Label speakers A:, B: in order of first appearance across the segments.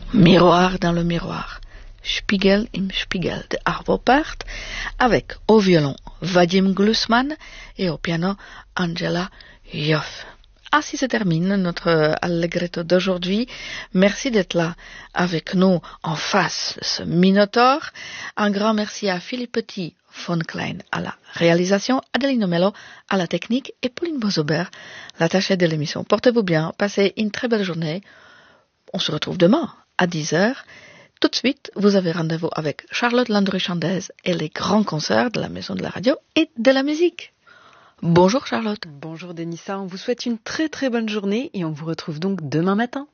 A: Miroir dans le miroir, Spiegel im Spiegel de Arvo Pärt, avec au violon Vadim Glusman et au piano Angela Yoff. Ainsi se termine notre Allegretto d'aujourd'hui. Merci d'être là avec nous en face de ce Minotaure. Un grand merci à Philippe Petit, von Klein à la réalisation, Adelino Mello à la technique et Pauline Bozober, l'attachée de l'émission. Portez-vous bien, passez une très belle journée. On se retrouve demain à 10h. Tout de suite, vous avez rendez-vous avec Charlotte Landry-Chandès et les grands concerts de la Maison de la Radio et de la Musique. Bonjour Charlotte.
B: Bonjour Denissa, on vous souhaite une très très bonne journée et on vous retrouve donc demain matin.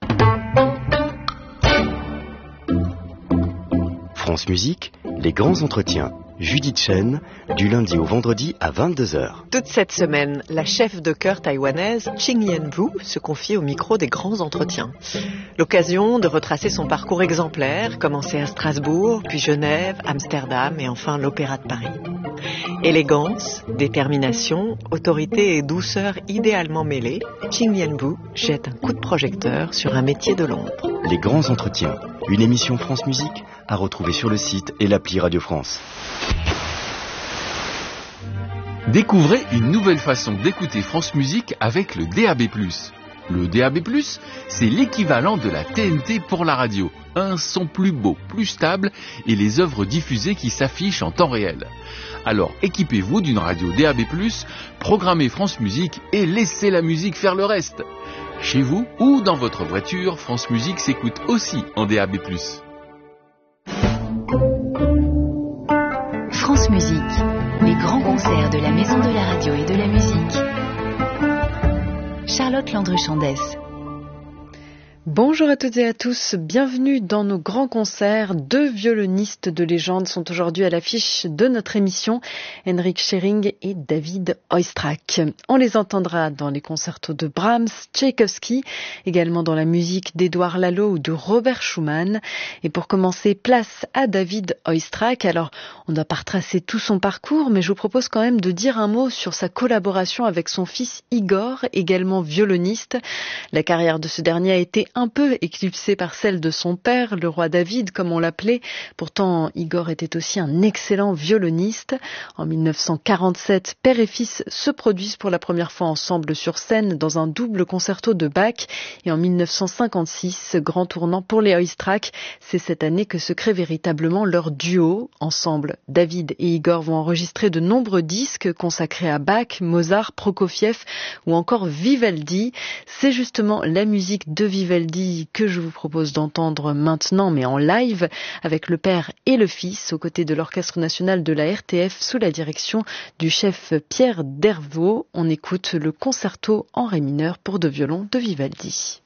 C: France Musique, les grands entretiens. Judith Chen, du lundi au vendredi à 22h.
D: Toute cette semaine, la chef de chœur taïwanaise Ching Yen-Vu se confie au micro des grands entretiens. L'occasion de retracer son parcours exemplaire, commencé à Strasbourg, puis Genève, Amsterdam et enfin l'Opéra de Paris. Élégance, détermination, autorité et douceur idéalement mêlées, Ching Yen-Vu jette un coup de projecteur sur un métier de l'ombre.
C: Les grands entretiens, une émission France Musique à retrouver sur le site et l'appli Radio France.
E: Découvrez une nouvelle façon d'écouter France Musique avec le DAB+. Le DAB+, c'est l'équivalent de la TNT pour la radio. Un son plus beau, plus stable et les œuvres diffusées qui s'affichent en temps réel. Alors équipez-vous d'une radio DAB+, programmez France Musique et laissez la musique faire le reste. Chez vous ou dans votre voiture, France Musique s'écoute aussi en DAB+.
F: France Musique, les grands concerts de la Maison de la Radio et de la Musique. Charlotte Landry-Chandès.
B: Bonjour à toutes et à tous, bienvenue dans nos grands concerts. Deux violonistes de légende sont aujourd'hui à l'affiche de notre émission, Henrik Schering et David Oistrakh. On les entendra dans les concertos de Brahms, Tchaïkovski, également dans la musique d'Édouard Lalo ou de Robert Schumann. Et pour commencer, place à David Oistrakh. Alors, on ne va pas retracer tout son parcours, mais je vous propose quand même de dire un mot sur sa collaboration avec son fils Igor, également violoniste. La carrière de ce dernier a été un peu éclipsée par celle de son père, le roi David, comme on l'appelait. Pourtant, Igor était aussi un excellent violoniste. En 1947, père et fils se produisent pour la première fois ensemble sur scène dans un double concerto de Bach. Et en 1956, grand tournant pour les Oistrakh. C'est cette année que se crée véritablement leur duo. Ensemble, David et Igor vont enregistrer de nombreux disques consacrés à Bach, Mozart, Prokofiev ou encore Vivaldi. C'est justement la musique de Vivaldi que je vous propose d'entendre maintenant, mais en live, avec le père et le fils, aux côtés de l'Orchestre national de la RTF, sous la direction du chef Pierre Dervaux. On écoute le concerto en ré mineur pour deux violons de Vivaldi.